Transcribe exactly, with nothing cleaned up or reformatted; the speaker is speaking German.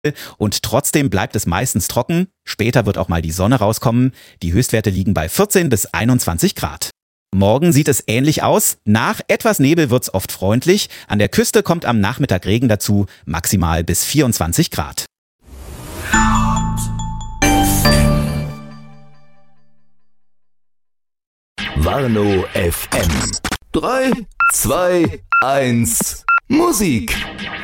und trotzdem bleibt es meistens trocken. Später wird auch mal die Sonne rauskommen. Die Höchstwerte liegen bei vierzehn bis einundzwanzig Grad. Morgen sieht es ähnlich aus. Nach etwas Nebel wird's oft freundlich. An der Küste kommt am Nachmittag Regen dazu, maximal bis vierundzwanzig Grad. Warnow F M. drei, zwei, eins, Musik.